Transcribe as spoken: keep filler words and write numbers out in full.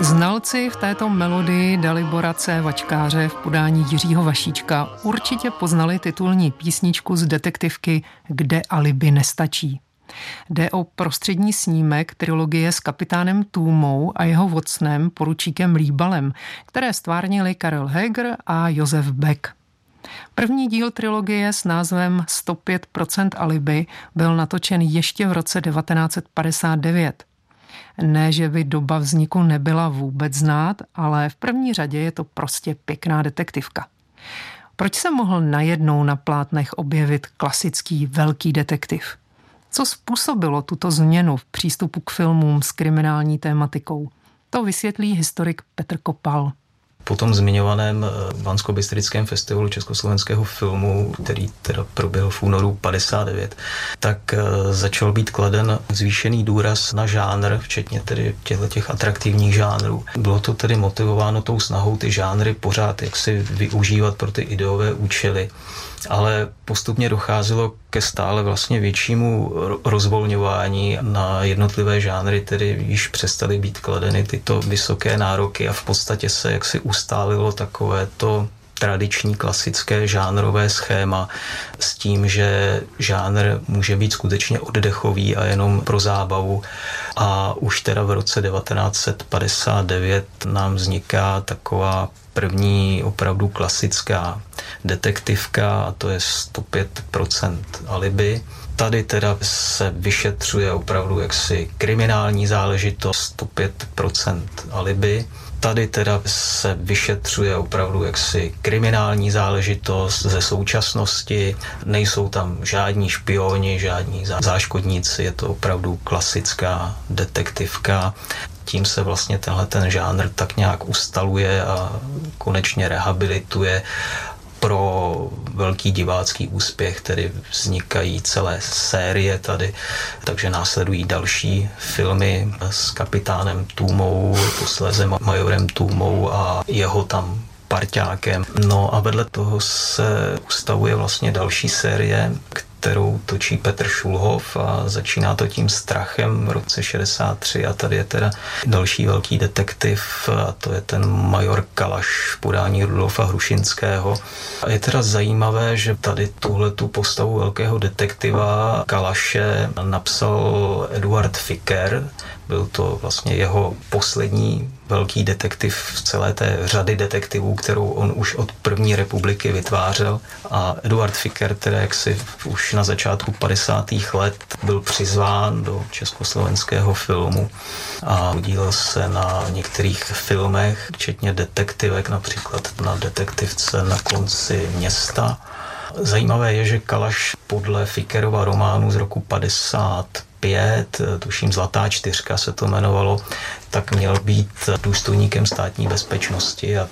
Znalci v této melodii Dalibora C. Vačkáře v podání Jiřího Vašíčka určitě poznali titulní písničku z detektivky Kde alibi nestačí. Jde o prostřední snímek trilogie s kapitánem Tůmou a jeho Watsonem, poručíkem Líbalem, které stvárnili Karel Heger a Josef Beck. První díl trilogie s názvem sto pět procent alibi byl natočen ještě v roce devatenáct set padesát devět. Ne, že by doba vzniku nebyla vůbec znát, ale v první řadě je to prostě pěkná detektivka. Proč se mohl najednou na plátnech objevit klasický velký detektiv? Co způsobilo tuto změnu v přístupu k filmům s kriminální tématikou? To vysvětlí historik Petr Kopal. Po tom zmiňovaném Banskobystrickém festivalu československého filmu, který teda proběhl v únoru padesát devět, tak začal být kladen zvýšený důraz na žánr, včetně tedy těch atraktivních žánrů. Bylo to tedy motivováno tou snahou ty žánry pořád jaksi využívat pro ty ideové účely, ale postupně docházelo ke stále vlastně většímu rozvolňování na jednotlivé žánry, tedy již přestaly být kladeny tyto vysoké nároky a v podstatě se jaksi ustálilo takovéto tradiční klasické žánrové schéma s tím, že žánr může být skutečně oddechový a jenom pro zábavu. A už teda v roce devatenáct set padesát devět nám vzniká taková první opravdu klasická detektivka, a to je sto pět procent alibi. Tady teda se vyšetřuje opravdu jaksi kriminální záležitost, sto pět procent alibi. Tady teda se vyšetřuje opravdu jaksi kriminální záležitost ze současnosti. Nejsou tam žádní špioni, žádní záškodníci, je to opravdu klasická detektivka. Tím se vlastně tenhle ten žánr tak nějak ustaluje a konečně rehabilituje. Pro velký divácký úspěch tedy vznikají celé série tady, takže následují další filmy s kapitánem Tůmou, posléze majorem Tůmou a jeho tam parťákem. No a vedle toho se ustavuje vlastně další série, kterou točí Petr Šulhov a začíná to tím Strachem v roce šedesát tři a tady je teda další velký detektiv a to je ten major Kalaš v podání Rudolfa Hrušinského. A je teda zajímavé, že tady tuhletu postavu velkého detektiva Kalaše napsal Eduard Ficker. Byl to vlastně jeho poslední velký detektiv z celé té řady detektivů, kterou on už od první republiky vytvářel. A Eduard Ficker, tedy jaksi už na začátku padesátých let byl přizván do československého filmu a podílel se na některých filmech, včetně detektivek, například na detektivce Na konci města. Zajímavé je, že Kalaš podle Fickerova románu z roku padesát pět, tuším Zlatá čtyřka se to jmenovalo, tak měl být důstojníkem státní bezpečnosti a